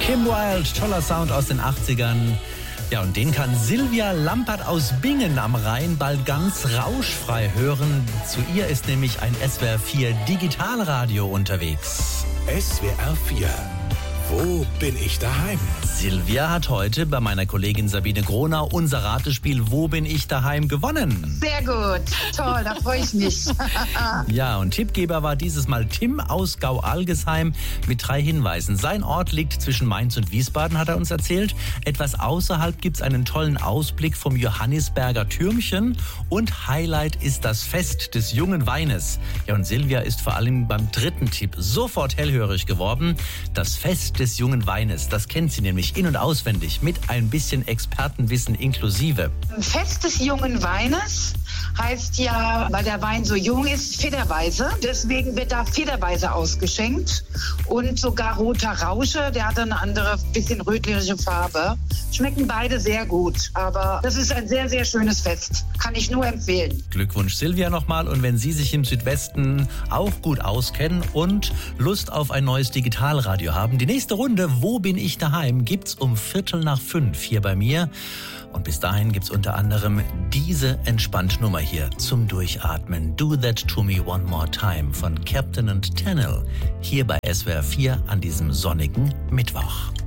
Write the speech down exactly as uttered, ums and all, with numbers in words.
Kim Wilde, toller Sound aus den achtzigern. Ja, und den kann Sylvia Lampert aus Bingen am Rhein bald ganz rauschfrei hören. Zu ihr ist nämlich ein S W R vier Digitalradio unterwegs. S W R vier. Wo bin ich daheim? Sylvia hat heute bei meiner Kollegin Sabine Gronau unser Ratespiel Wo bin ich daheim gewonnen. Sehr gut, toll, da freue ich mich. Ja, und Tippgeber war dieses Mal Tim aus Gau-Algesheim mit drei Hinweisen. Sein Ort liegt zwischen Mainz und Wiesbaden, hat er uns erzählt. Etwas außerhalb gibt's einen tollen Ausblick vom Johannisberger Türmchen. Und Highlight ist das Fest des jungen Weines. Ja, und Sylvia ist vor allem beim dritten Tipp sofort hellhörig geworden. Das Fest des jungen Weines, das kennt sie nämlich in- und auswendig, mit ein bisschen Expertenwissen inklusive. Fest des jungen Weines heißt ja, weil der Wein so jung ist, federweise. Deswegen wird da federweise ausgeschenkt. Und sogar roter Rausche, der hat eine andere, bisschen rötliche Farbe. Schmecken beide sehr gut. Aber das ist ein sehr, sehr schönes Fest. Kann ich nur empfehlen. Glückwunsch Sylvia nochmal. Und wenn Sie sich im Südwesten auch gut auskennen und Lust auf ein neues Digitalradio haben, die nächste Runde Wo bin ich daheim gibt's um Viertel nach fünf hier bei mir. Und bis dahin gibt's unter anderem diese Entspanntnummer hier zum Durchatmen. Do That To Me One More Time von Captain and Tennille hier bei S W R vier an diesem sonnigen Mittwoch.